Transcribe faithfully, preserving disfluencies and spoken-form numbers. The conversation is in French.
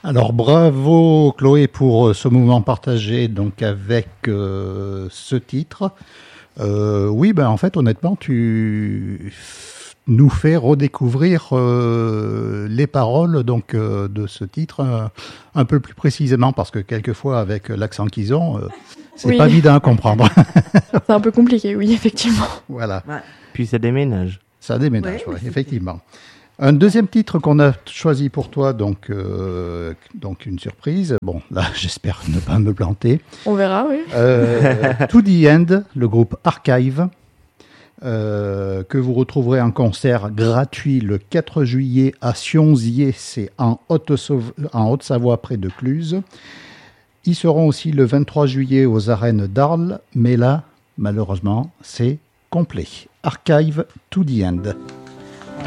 Alors bravo Chloé pour ce moment partagé donc avec euh, ce titre. Euh, oui, ben en fait honnêtement tu nous fais redécouvrir euh, les paroles donc euh, de ce titre euh, un peu plus précisément parce que quelquefois avec l'accent qu'ils ont, euh, c'est Oui. pas évident à comprendre. C'est un peu compliqué, oui, effectivement. Voilà. Ouais. Puis ça déménage. Ça déménage, Ouais, ouais, mais effectivement. Un deuxième titre qu'on a choisi pour toi, donc, euh, donc une surprise. Bon, là, j'espère ne pas me planter. On verra, oui. Euh, To The End, le groupe Archive, euh, que vous retrouverez en concert gratuit le quatre juillet à Sionzier, c'est en Haute-Sauv- en Haute-Savoie, près de Cluse. Ils seront aussi le vingt-trois juillet aux arènes d'Arles, mais là, malheureusement, c'est complet. Archive To The End.